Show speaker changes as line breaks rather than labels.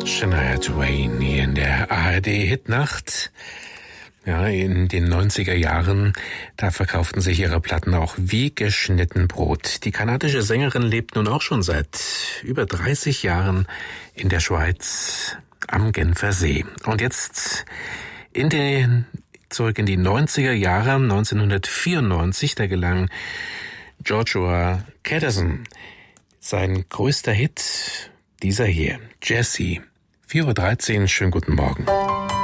Shania Twain hier in der ARD-Hitnacht. Ja, in den 90er Jahren, da verkauften sich ihre Platten auch wie geschnitten Brot. Die kanadische Sängerin lebt nun auch schon seit über 30 Jahren in der Schweiz am Genfer See. Und jetzt zurück in die 90er Jahre, 1994, da gelang Joshua Kadazan sein größter Hit, dieser hier, Jessie. 4:13 Uhr, schönen guten Morgen.